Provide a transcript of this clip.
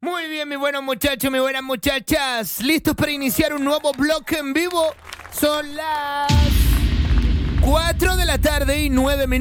Muy bien, mis buenos muchachos, mis buenas muchachas. ¿Listos para iniciar un nuevo bloque en vivo? Son las 4 de la tarde y 9 minutos.